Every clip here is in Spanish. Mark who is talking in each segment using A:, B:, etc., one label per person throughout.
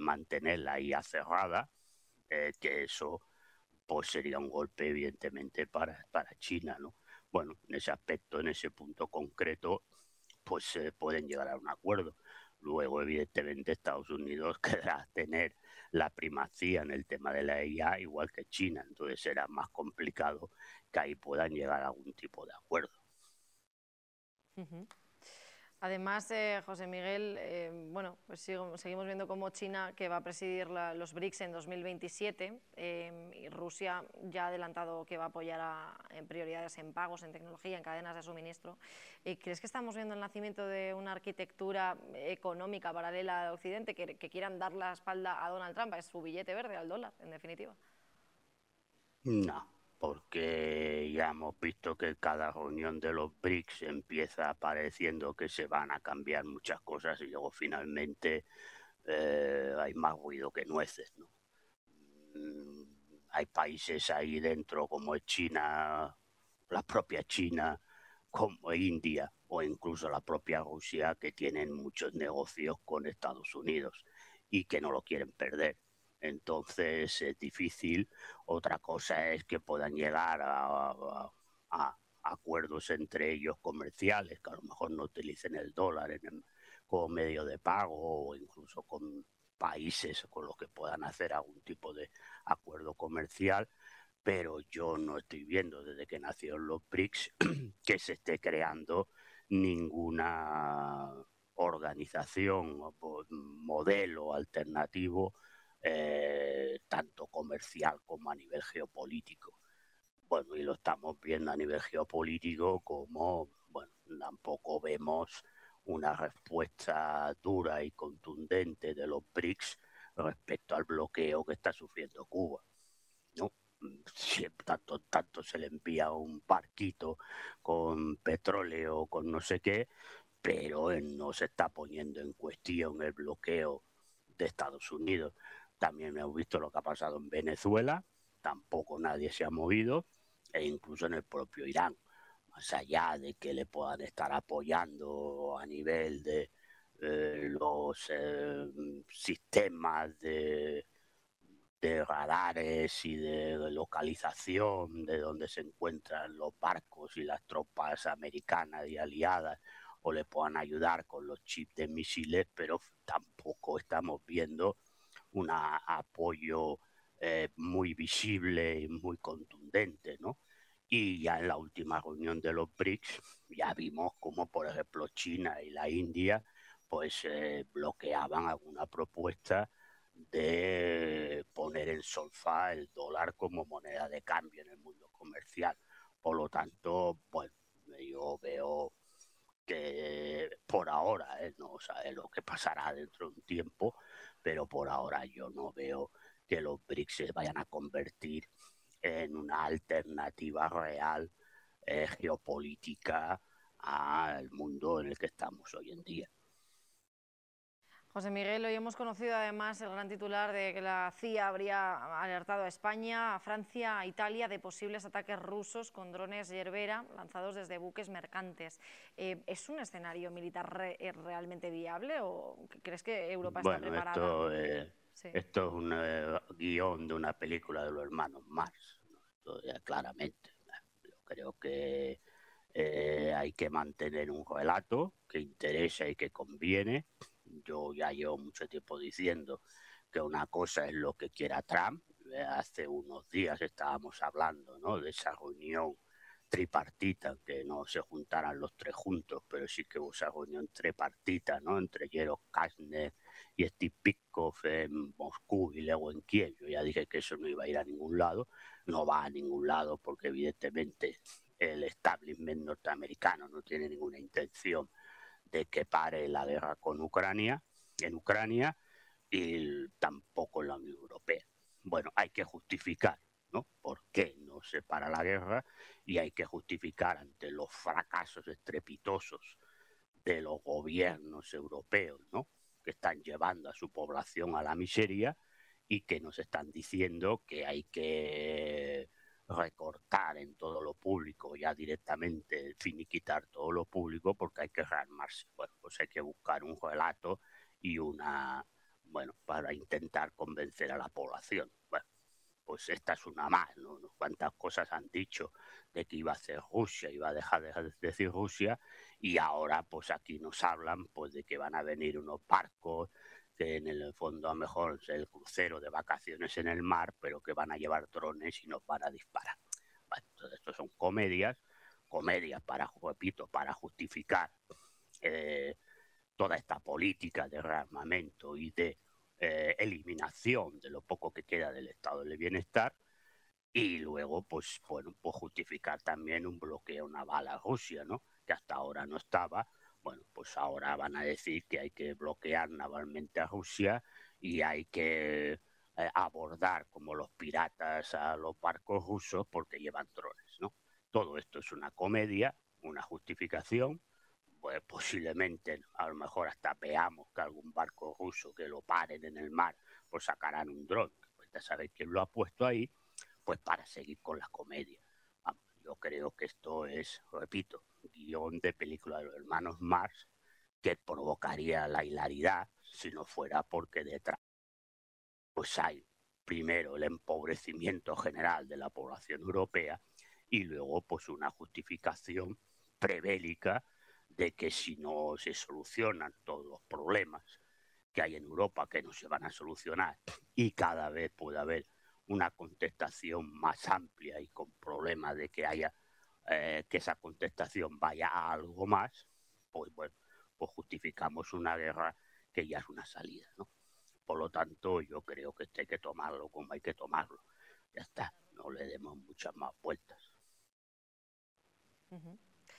A: mantener la IA cerrada, que eso pues sería un golpe evidentemente para China, ¿no? Bueno, en ese aspecto, en ese punto concreto, pues se pueden llegar a un acuerdo. Luego, evidentemente, Estados Unidos querrá tener la primacía en el tema de la IA, igual que China, entonces será más complicado que ahí puedan llegar a algún tipo de acuerdo.
B: Además, José Miguel, bueno, pues seguimos viendo cómo China, que va a presidir los BRICS en 2027, y Rusia ya ha adelantado que va a apoyar en prioridades en pagos, en tecnología, en cadenas de suministro. ¿Crees que estamos viendo el nacimiento de una arquitectura económica paralela al Occidente que quieran dar la espalda a Donald Trump, a su billete verde, al dólar, en definitiva?
A: No, porque ya hemos visto que cada reunión de los BRICS empieza pareciendo que se van a cambiar muchas cosas y luego finalmente hay más ruido que nueces, ¿no? Hay países ahí dentro como es China, la propia China, como India o incluso la propia Rusia, que tienen muchos negocios con Estados Unidos y que no lo quieren perder. Entonces es difícil. Otra cosa es que puedan llegar a acuerdos entre ellos comerciales, que a lo mejor no utilicen el dólar como medio de pago o incluso con países con los que puedan hacer algún tipo de acuerdo comercial, pero yo no estoy viendo desde que nacieron los BRICS que se esté creando ninguna organización o modelo alternativo, tanto comercial como a nivel geopolítico. Bueno, y lo estamos viendo a nivel geopolítico como, bueno, tampoco vemos una respuesta dura y contundente de los BRICS respecto al bloqueo que está sufriendo Cuba, ¿no? Siempre, tanto se le envía un barquito con petróleo, con no sé qué, pero él no se está poniendo en cuestión el bloqueo de Estados Unidos. También hemos visto lo que ha pasado en Venezuela, tampoco nadie se ha movido, e incluso en el propio Irán, más allá de que le puedan estar apoyando a nivel de los sistemas de radares y de localización de donde se encuentran los barcos y las tropas americanas y aliadas, o le puedan ayudar con los chips de misiles, pero tampoco estamos viendo un apoyo muy visible y muy contundente, ¿no? Y ya en la última reunión de los BRICS ya vimos como, por ejemplo, China y la India pues bloqueaban alguna propuesta de poner en solfa el dólar como moneda de cambio en el mundo comercial. Por lo tanto, bueno, yo veo que por ahora, no sabe lo que pasará dentro de un tiempo, pero por ahora yo no veo que los BRICS se vayan a convertir en una alternativa real geopolítica al mundo en el que estamos hoy en día.
B: José Miguel, hoy hemos conocido además el gran titular de que la CIA habría alertado a España, a Francia, a Italia de posibles ataques rusos con drones Yerbera lanzados desde buques mercantes. ¿Es un escenario militar realmente viable o crees que Europa está
A: Bueno,
B: preparada? Sí.
A: esto es un guión de una película de los hermanos Marx, ¿no? Esto ya claramente. Yo creo que hay que mantener un relato que interesa y que conviene. Yo ya llevo mucho tiempo diciendo que una cosa es lo que quiera Trump. Hace unos días estábamos hablando, ¿no?, de esa reunión tripartita, que no se juntaran los tres juntos, pero sí que hubo esa reunión tripartita, ¿no?, entre Jerome Kushner y Steve Witkoff en Moscú y luego en Kiev. Yo ya dije que eso no iba a ir a ningún lado, no va a ningún lado porque evidentemente el establishment norteamericano no tiene ninguna intención de que pare la guerra en Ucrania, y tampoco en la Unión Europea. Bueno, hay que justificar, ¿no?, por qué no se para la guerra, y hay que justificar ante los fracasos estrepitosos de los gobiernos europeos, ¿no?, que están llevando a su población a la miseria y que nos están diciendo que hay que recortar en todo lo público, ya directamente finiquitar todo lo público porque hay que rearmarse. Bueno, pues hay que buscar un relato y una bueno, para intentar convencer a la población. Bueno, pues esta es una más, ¿no? Cuántas cosas han dicho de que iba a hacer Rusia, iba a dejar de decir Rusia, y ahora pues aquí nos hablan pues de que van a venir unos barcos que en el fondo a lo mejor es el crucero de vacaciones en el mar, pero que van a llevar drones y nos van a disparar. Bueno, entonces esto son comedias para, repito, para justificar eh, toda esta política de rearmamento y de eliminación de lo poco que queda del estado de bienestar, y luego, pues, bueno, pues justificar también un bloqueo naval a Rusia, ¿no? Que hasta ahora no estaba. Bueno, pues ahora van a decir que hay que bloquear navalmente a Rusia y hay que abordar como los piratas a los barcos rusos porque llevan drones, ¿no? Todo esto es una comedia, una justificación. Pues posiblemente, a lo mejor hasta veamos que algún barco ruso que lo paren en el mar, pues sacarán un dron. Pues ya sabéis quién lo ha puesto ahí, pues para seguir con la comedia. Vamos, yo creo que esto es, repito, guión de película de los hermanos Marx que provocaría la hilaridad si no fuera porque detrás pues hay primero el empobrecimiento general de la población europea y luego pues una justificación prebélica de que si no se solucionan todos los problemas que hay en Europa que no se van a solucionar y cada vez puede haber una contestación más amplia y con problemas de que haya que esa contestación vaya a algo más, pues bueno, pues justificamos una guerra que ya es una salida, ¿no? Por lo tanto, yo creo que esto hay que tomarlo como hay que tomarlo. Ya está, no le demos muchas más vueltas.
B: Uh-huh.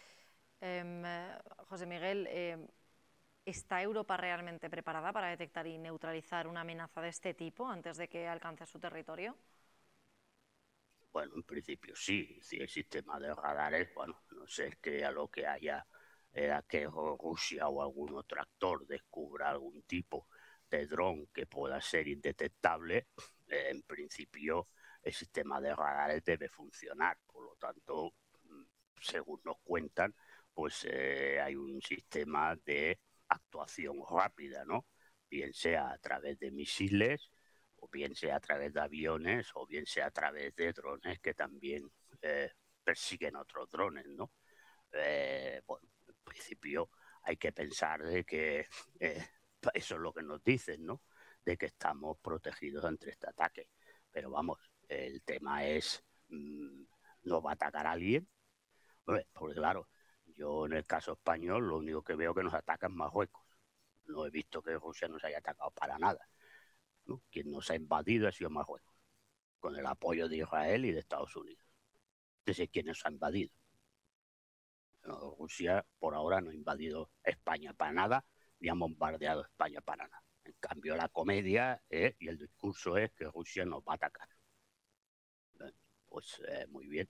B: José Miguel, ¿está Europa realmente preparada para detectar y neutralizar una amenaza de este tipo antes de que alcance su territorio?
A: Bueno, en principio sí, si el sistema de radares, bueno, no sé, es que a lo que haya era que Rusia o algún otro actor descubra algún tipo de dron que pueda ser indetectable, en principio el sistema de radares debe funcionar, por lo tanto, según nos cuentan, pues hay un sistema de actuación rápida, ¿no? Bien sea a través de misiles, o bien sea a través de aviones, o bien sea a través de drones que también persiguen otros drones, ¿no? Bueno, en principio hay que pensar de que eso es lo que nos dicen, ¿no? De que estamos protegidos ante este ataque. Pero vamos, el tema es, ¿nos va a atacar alguien? Porque claro, yo en el caso español lo único que veo que nos atacan Marruecos. No he visto que Rusia nos haya atacado para nada, ¿no? Quien nos ha invadido ha sido Marruecos, con el apoyo de Israel y de Estados Unidos. Entonces, ¿quién nos ha invadido? No, Rusia por ahora no ha invadido España para nada, ni ha bombardeado España para nada. En cambio, la comedia y el discurso es que Rusia nos va a atacar. Pues muy bien.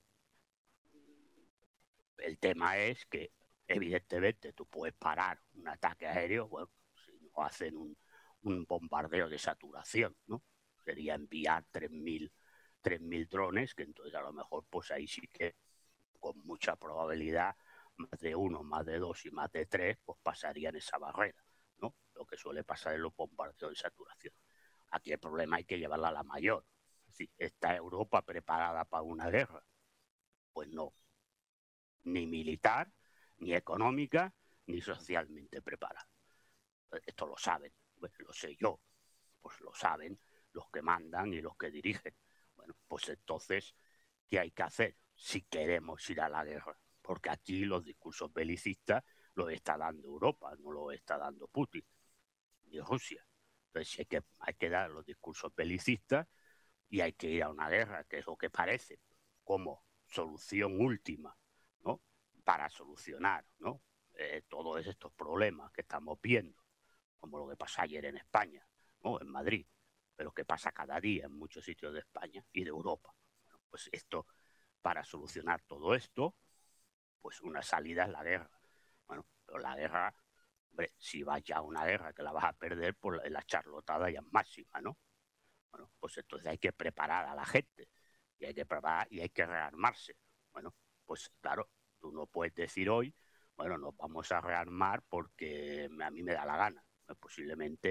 A: El tema es que, evidentemente, tú puedes parar un ataque aéreo, bueno, si no hacen un bombardeo de saturación, ¿no? Sería enviar 3.000 drones, que entonces a lo mejor, pues ahí sí que con mucha probabilidad, más de uno, más de dos y más de tres, pues pasarían esa barrera, ¿no? Lo que suele pasar en los bombardeos de saturación. Aquí el problema hay que llevarla a la mayor. Es decir, ¿está Europa preparada para una guerra? Pues no, ni militar, ni económica, ni socialmente preparada. Esto lo saben, pues lo sé yo, pues lo saben los que mandan y los que dirigen. Bueno, pues entonces, ¿qué hay que hacer si queremos ir a la guerra? Porque aquí los discursos belicistas los está dando Europa, no los está dando Putin ni Rusia. Entonces hay que dar los discursos belicistas y hay que ir a una guerra, que es lo que parece, como solución última, ¿no? Para solucionar, ¿no? Todos estos problemas que estamos viendo, como lo que pasó ayer en España, ¿no? En Madrid, pero que pasa cada día en muchos sitios de España y de Europa. Bueno, pues esto, para solucionar todo esto, pues una salida es la guerra. Bueno, pero la guerra, hombre, si vas ya a una guerra que la vas a perder, pues la charlotada ya es máxima, ¿no? Bueno, pues entonces hay que preparar a la gente y hay que preparar y hay que rearmarse. Bueno, pues claro, tú no puedes decir hoy, bueno, nos vamos a rearmar porque a mí me da la gana. Posiblemente